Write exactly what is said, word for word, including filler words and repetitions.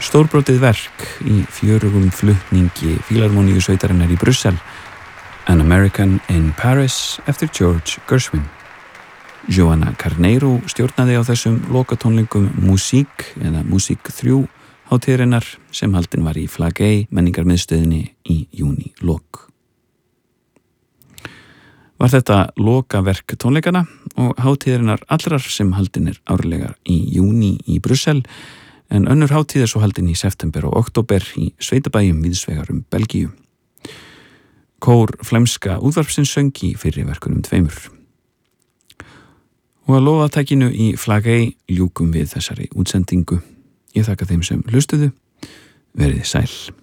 Stórbrotið verk í fjörugum flutningi Fílarmoníusveitarinnar í Brussel, An American in Paris eftir George Gershwin. Joanna Carneiro stjórnaði á þessum lokatónleikum Músík eða Músík þrjú hátíðarinnar sem haldin var í Flagey menningarmiðstöðinni í júní lok. Var þetta lokaverk tónleikana og hátíðarinnar allrar sem haldin er árlega í júní í Brussel, en önnur hátíð er svo haldin í september og október í sveitabæjum víðsvegar um Belgíu. Kór flæmska útvarpsins söng í fyrri verkunum tveimur. Og að lóðatækinu í Flagey ljúkum við þessari útsendingu. Ég þakka þeim sem hlustuðu. Verið sæl.